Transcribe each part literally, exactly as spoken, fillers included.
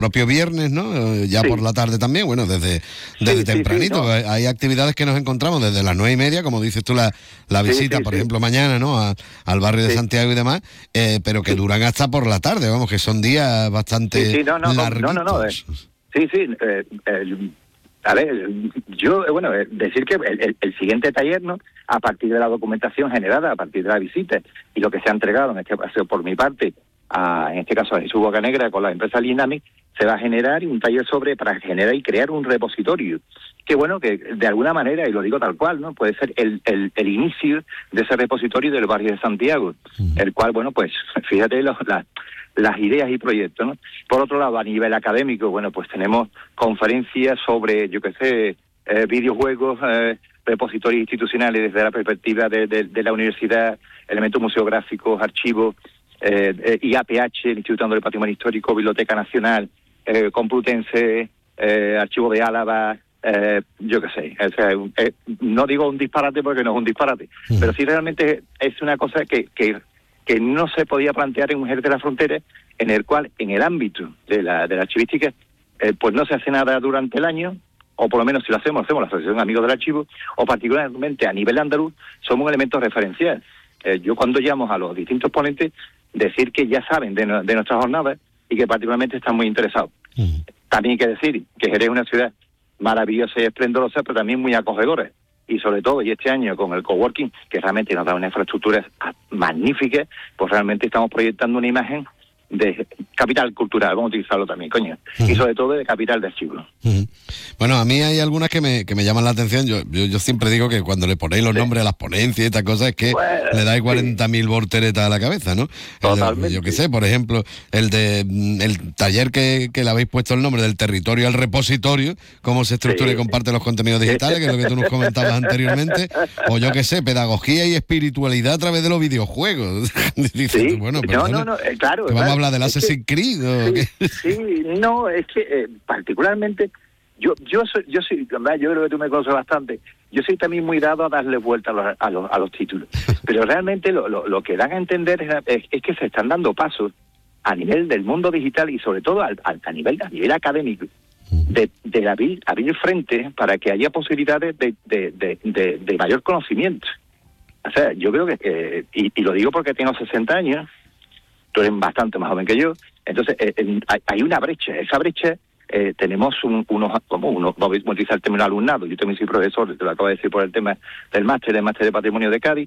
propio viernes, ¿no? Ya sí. por la tarde también, bueno, desde, desde sí, tempranito. Sí, sí, ¿no? hay, hay actividades que nos encontramos desde las nueve y media, como dices tú, la, la visita, sí, sí, por sí. ejemplo, mañana, ¿no? A, al barrio de sí. Santiago y demás, eh, pero que sí. duran hasta por la tarde, vamos, que son días bastante sí, sí, no, no, larguitos. No, no, no. Eh, sí, sí. Eh, eh, a ver, yo, eh, bueno, eh, decir que el, el, el siguiente taller, ¿no? A partir de la documentación generada, a partir de la visita y lo que se ha entregado, en este caso por mi parte, a, en este caso a Jesús Bocanegra con la empresa Linamic, se va a generar un taller sobre para generar y crear un repositorio que, bueno, que de alguna manera, y lo digo tal cual, no puede ser el, el, el inicio de ese repositorio del barrio de Santiago, uh-huh. el cual, bueno, pues fíjate los, la, las ideas y proyectos, ¿no? Por otro lado, a nivel académico, bueno, pues tenemos conferencias sobre, yo qué sé, eh, videojuegos, eh, repositorios institucionales desde la perspectiva de, de, de la universidad, elementos museográficos, archivos, eh, eh, I A P H, el Instituto del Patrimonio Histórico, Biblioteca Nacional, eh, Complutense, eh, Archivo de Álava, eh, yo qué sé, o sea, eh, no digo un disparate porque no es un disparate, sí. pero sí realmente es una cosa que, que, que no se podía plantear en Mujeres de la Frontera, en el cual, en el ámbito de la, de la archivística, eh, pues no se hace nada durante el año, o por lo menos si lo hacemos, hacemos la Asociación Amigos del Archivo, o particularmente a nivel andaluz, somos un elemento referencial. Eh, yo cuando llamo a los distintos ponentes, decir que ya saben de, no, de nuestras jornadas y que particularmente están muy interesados. Uh-huh. También hay que decir que Jerez es una ciudad maravillosa y esplendorosa, pero también muy acogedora. Y sobre todo, y este año con el coworking, que realmente nos da una infraestructura magnífica, pues realmente estamos proyectando una imagen de capital cultural, vamos a utilizarlo también, coño, uh-huh. y sobre todo de capital de archivo. Uh-huh. Bueno, a mí hay algunas que me, que me llaman la atención. Yo, yo yo siempre digo que cuando le ponéis los sí. nombres a las ponencias y estas cosas es que bueno, le dais cuarenta mil sí. volteretas a la cabeza, ¿no? Totalmente. El, yo qué sé, por ejemplo, el de el taller que, que le habéis puesto el nombre del territorio al repositorio, cómo se estructura sí. y comparte los contenidos digitales, que es lo que tú nos comentabas anteriormente, o yo qué sé, pedagogía y espiritualidad a través de los videojuegos. Dices, sí. bueno, no, no, no, eh, claro. Que vamos claro. a hablar del Assassin's Creed. ¿O sí, qué? sí, no, es que eh, particularmente yo yo soy, yo soy, ¿verdad? Yo creo que tú me conoces bastante. Yo soy también muy dado a darle vuelta a los, a los, a los títulos. Pero realmente lo, lo, lo que dan a entender es, es, es que se están dando pasos a nivel del mundo digital y sobre todo al, al, a nivel a nivel académico de, de abrir, abrir frente para que haya posibilidades de, de, de, de, de mayor conocimiento. O sea, yo creo que, eh, y, y lo digo porque tengo sesenta años, tú eres bastante más joven que yo, entonces eh, eh, hay, hay una brecha, esa brecha eh, tenemos un, unos, como uno, vamos a utilizar el término alumnado, yo también soy profesor, te lo acabo de decir por el tema del máster, del máster de Patrimonio de Cádiz,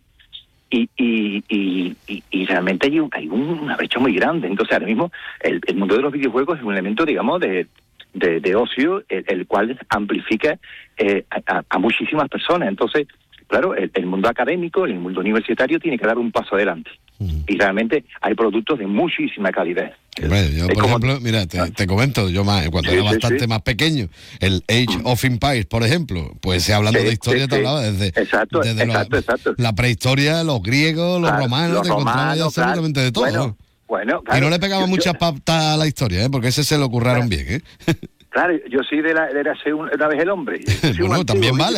y y, y, y, y realmente hay, un, hay una brecha muy grande, entonces ahora mismo el, el mundo de los videojuegos es un elemento, digamos, de, de, de ocio, el, el cual amplifica eh, a, a muchísimas personas, entonces, claro, el, el mundo académico, el mundo universitario tiene que dar un paso adelante. Uh-huh. Y realmente hay productos de muchísima calidad. Bueno, yo, por como... ejemplo, mira, te, te comento, yo más, cuando sí, era sí, bastante sí. más pequeño, el Age uh-huh. of Empires, por ejemplo, pues hablando sí, de historia, sí, te hablaba desde, exacto, desde exacto, lo, exacto. la prehistoria, los griegos, los claro, romanos, los te encontrabas romanos, absolutamente claro. de todo. Bueno, bueno, claro. Y no le pegaba yo, muchas yo... patas a la historia, ¿eh? Porque ese se lo curraron claro. bien, ¿eh? Claro, yo soy de la de la una vez el hombre. Bueno, antiguo, también vale.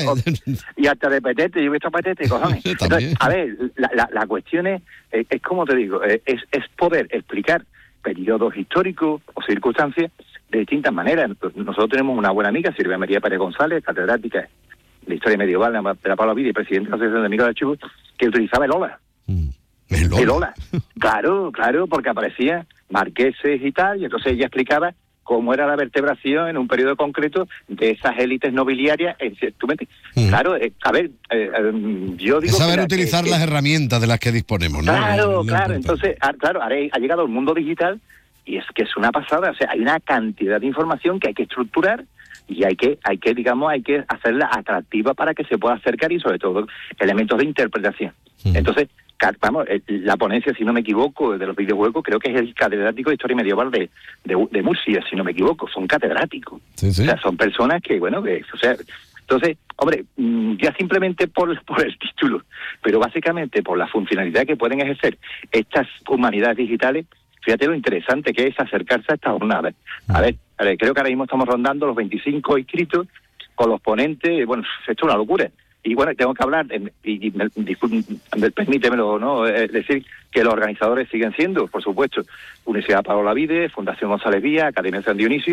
Y hasta de petete, yo he visto petete, cojones. Entonces, a ver, la, la, la cuestión es, es, es como te digo, es, es poder explicar periodos históricos o circunstancias de distintas maneras. Nosotros tenemos una buena amiga, Silvia María Pérez González, catedrática de Historia Medieval de la Pablo Vida y presidenta de la Asociación de Amigos del Archivo, que utilizaba el Ola. Mm. El Ola. El Ola. Claro, claro, porque aparecía marqueses y tal, y entonces ella explicaba cómo era la vertebración en un periodo concreto de esas élites nobiliarias. ¿Tú me mm. Claro, eh, a ver, eh, eh, yo digo... Es saber que utilizar que, las que, herramientas de las que disponemos, ¿no? Claro, no, no claro, entonces, ah, claro, ahora ha llegado el mundo digital y es que es una pasada, o sea, hay una cantidad de información que hay que estructurar y hay que, hay que digamos, hay que hacerla atractiva para que se pueda acercar y sobre todo elementos de interpretación. Mm. Entonces, vamos, la ponencia, si no me equivoco, de los videojuegos, creo que es el catedrático de Historia Medieval de, de, de Murcia, si no me equivoco, son catedráticos. Sí, sí. O sea, son personas que, bueno, que, o sea, entonces, hombre, ya simplemente por, por el título, pero básicamente por la funcionalidad que pueden ejercer estas humanidades digitales, fíjate lo interesante que es acercarse a estas jornadas. A ver, a ver, creo que ahora mismo estamos rondando los veinticinco inscritos con los ponentes, bueno, esto es una locura. Y bueno, tengo que hablar, y, y me, me, permítemelo, ¿no? Es decir, que los organizadores siguen siendo, por supuesto, Universidad Pablo Olavide, Fundación González Vía, Academia San Dionisio,